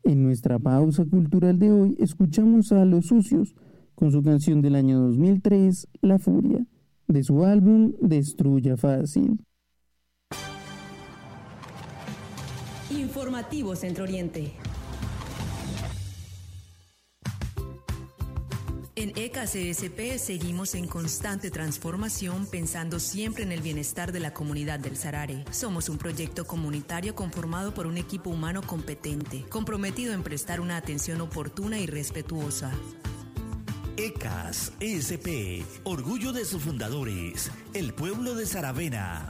En nuestra pausa cultural de hoy escuchamos a Los Sucios con su canción del año 2003, La Furia, de su álbum Destruya Fácil. Informativo Centro Oriente. En ECACSP seguimos en constante transformación, pensando siempre en el bienestar de la comunidad del Sarare. Somos un proyecto comunitario conformado por un equipo humano competente, comprometido en prestar una atención oportuna y respetuosa. ECAS-ESP, orgullo de sus fundadores, el pueblo de Saravena.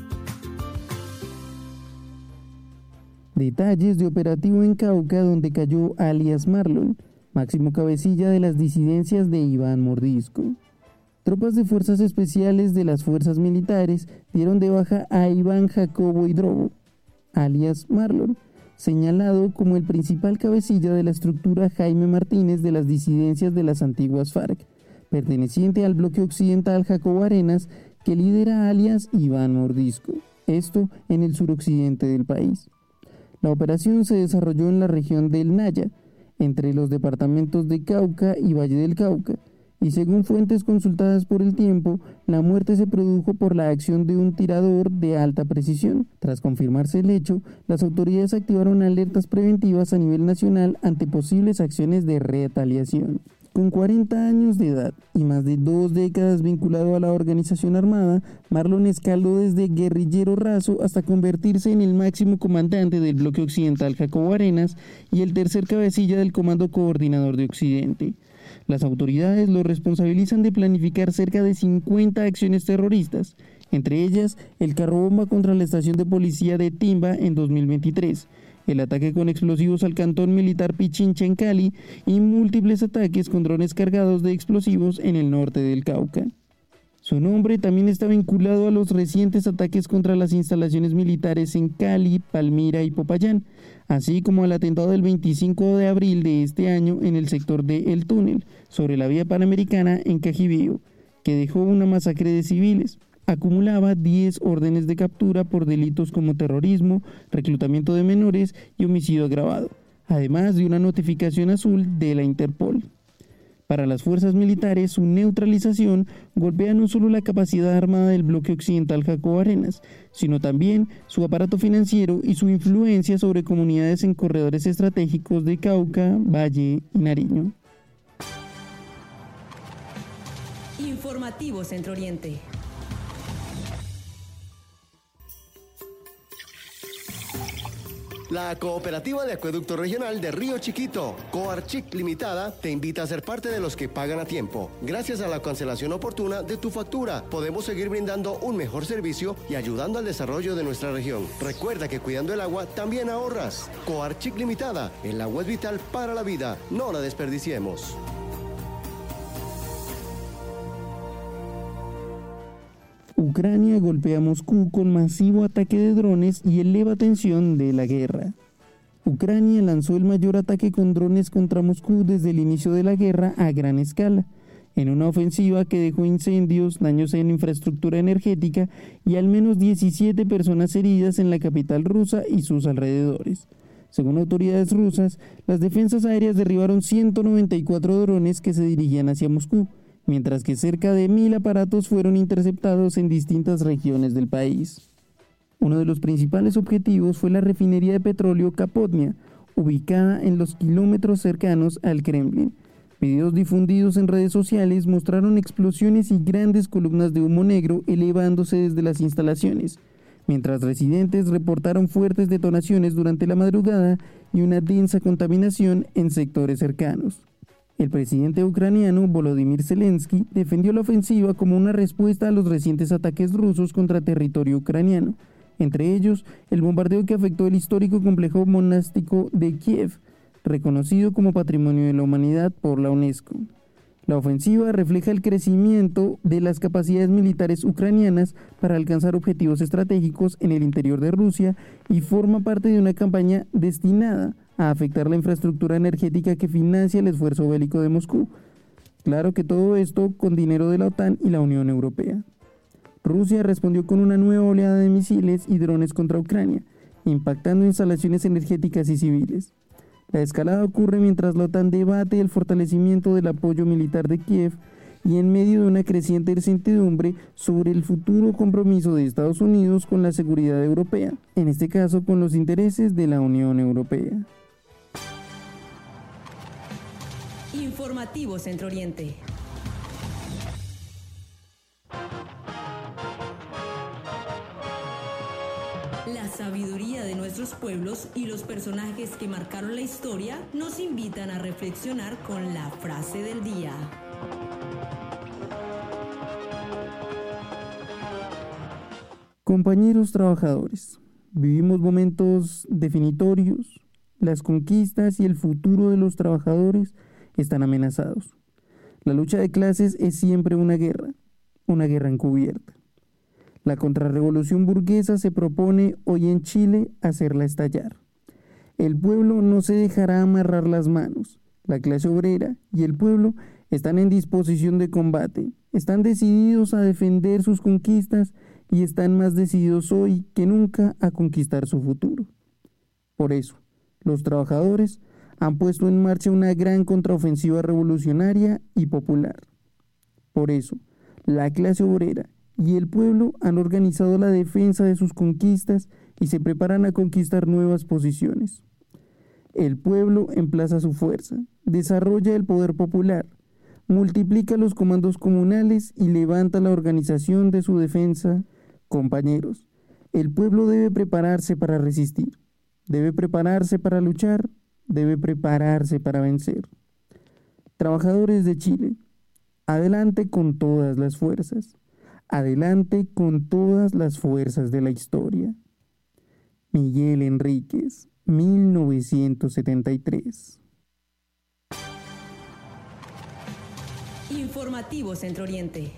Detalles de operativo en Cauca, donde cayó alias Marlon, máximo cabecilla de las disidencias de Iván Mordisco. Tropas de fuerzas especiales de las fuerzas militares dieron de baja a Iván Jacobo Hidrobo, alias Marlon, señalado como el principal cabecilla de la estructura Jaime Martínez de las disidencias de las antiguas FARC, perteneciente al bloque occidental Jacobo Arenas, que lidera alias Iván Mordisco, esto en el suroccidente del país. La operación se desarrolló en la región del Naya, entre los departamentos de Cauca y Valle del Cauca, y según fuentes consultadas por El Tiempo, la muerte se produjo por la acción de un tirador de alta precisión. Tras confirmarse el hecho, las autoridades activaron alertas preventivas a nivel nacional ante posibles acciones de retaliación. Con 40 años de edad y más de 2 décadas vinculado a la organización armada, Marlon escaló desde guerrillero raso hasta convertirse en el máximo comandante del bloque occidental Jacobo Arenas y el tercer cabecilla del Comando Coordinador de Occidente. Las autoridades lo responsabilizan de planificar cerca de 50 acciones terroristas, entre ellas el carro bomba contra la estación de policía de Timba en 2023, el ataque con explosivos al cantón militar Pichincha en Cali y múltiples ataques con drones cargados de explosivos en el norte del Cauca. Su nombre también está vinculado a los recientes ataques contra las instalaciones militares en Cali, Palmira y Popayán, así como al atentado del 25 de abril de este año en el sector de El Túnel, sobre la vía panamericana en Cajibío, que dejó una masacre de civiles. Acumulaba 10 órdenes de captura por delitos como terrorismo, reclutamiento de menores y homicidio agravado, además de una notificación azul de la Interpol. Para las fuerzas militares, su neutralización golpea no solo la capacidad armada del bloque occidental Jacobo Arenas, sino también su aparato financiero y su influencia sobre comunidades en corredores estratégicos de Cauca, Valle y Nariño. Informativo Centro Oriente. La Cooperativa de Acueducto Regional de Río Chiquito, Coarchic Limitada, te invita a ser parte de los que pagan a tiempo. Gracias a la cancelación oportuna de tu factura, podemos seguir brindando un mejor servicio y ayudando al desarrollo de nuestra región. Recuerda que cuidando el agua también ahorras. Coarchic Limitada, el agua es vital para la vida, no la desperdiciemos. Ucrania golpea a Moscú con masivo ataque de drones y eleva tensión de la guerra. Ucrania lanzó el mayor ataque con drones contra Moscú desde el inicio de la guerra a gran escala, en una ofensiva que dejó incendios, daños en infraestructura energética y al menos 17 personas heridas en la capital rusa y sus alrededores. Según autoridades rusas, las defensas aéreas derribaron 194 drones que se dirigían hacia Moscú, mientras que cerca de 1.000 aparatos fueron interceptados en distintas regiones del país. Uno de los principales objetivos fue la refinería de petróleo Kapotnia, ubicada en los kilómetros cercanos al Kremlin. Videos difundidos en redes sociales mostraron explosiones y grandes columnas de humo negro elevándose desde las instalaciones, mientras residentes reportaron fuertes detonaciones durante la madrugada y una densa contaminación en sectores cercanos. El presidente ucraniano Volodymyr Zelensky defendió la ofensiva como una respuesta a los recientes ataques rusos contra territorio ucraniano, entre ellos el bombardeo que afectó el histórico complejo monástico de Kiev, reconocido como Patrimonio de la Humanidad por la UNESCO. La ofensiva refleja el crecimiento de las capacidades militares ucranianas para alcanzar objetivos estratégicos en el interior de Rusia y forma parte de una campaña destinada a afectar la infraestructura energética que financia el esfuerzo bélico de Moscú. Claro que todo esto con dinero de la OTAN y la Unión Europea. Rusia respondió con una nueva oleada de misiles y drones contra Ucrania, impactando instalaciones energéticas y civiles. La escalada ocurre mientras la OTAN debate el fortalecimiento del apoyo militar de Kiev y en medio de una creciente incertidumbre sobre el futuro compromiso de Estados Unidos con la seguridad europea, en este caso con los intereses de la Unión Europea. Informativo Centro Oriente. La sabiduría de nuestros pueblos y los personajes que marcaron la historia nos invitan a reflexionar con la frase del día. Compañeros trabajadores, vivimos momentos definitorios. Las conquistas y el futuro de los trabajadores están amenazados. La lucha de clases es siempre una guerra encubierta. La contrarrevolución burguesa se propone hoy en Chile hacerla estallar. El pueblo no se dejará amarrar las manos. La clase obrera y el pueblo están en disposición de combate, están decididos a defender sus conquistas y están más decididos hoy que nunca a conquistar su futuro. Por eso, los trabajadores han puesto en marcha una gran contraofensiva revolucionaria y popular. Por eso, la clase obrera y el pueblo han organizado la defensa de sus conquistas y se preparan a conquistar nuevas posiciones. El pueblo emplaza su fuerza, desarrolla el poder popular, multiplica los comandos comunales y levanta la organización de su defensa. Compañeros, el pueblo debe prepararse para resistir, debe prepararse para luchar, debe prepararse para vencer. Trabajadores de Chile, adelante con todas las fuerzas, adelante con todas las fuerzas de la historia. Miguel Enríquez, 1973. Informativo Centro Oriente.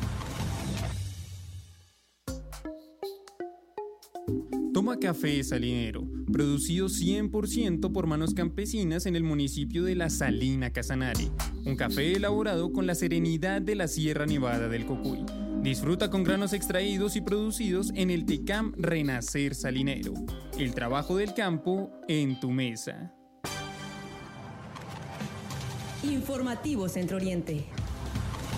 Toma Café Salinero, producido 100% por manos campesinas en el municipio de La Salina Casanare. Un café elaborado con la serenidad de la Sierra Nevada del Cocuy. Disfruta con granos extraídos y producidos en el TECAM Renacer Salinero. El trabajo del campo en tu mesa. Informativo Centro Oriente.